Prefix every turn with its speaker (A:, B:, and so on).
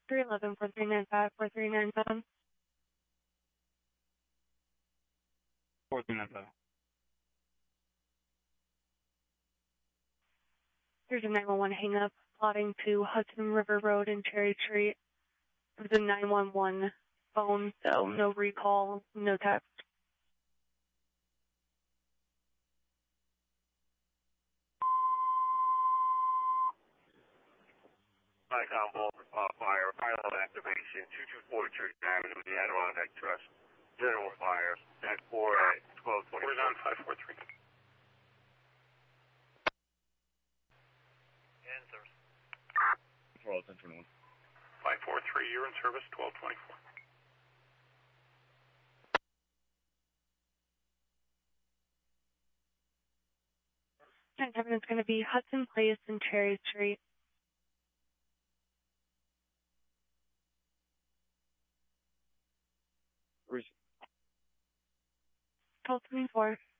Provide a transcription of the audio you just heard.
A: 311 4395 4397.
B: 4397.
A: There's a 911 hang-up plotting to Hudson River Road and Cherry Street. It was a 911 phone, so no recall, no text.
C: Icon Bolt, fire, pilot activation, 224 Church Avenue, the Adirondack Trust. General fire, at 4 at 1220. Where's on 543? In service.
B: 41021.
C: 543, you're in service, 1224.
A: And it's going to be Hudson Place and Cherry Street.
B: Where's
A: 1224.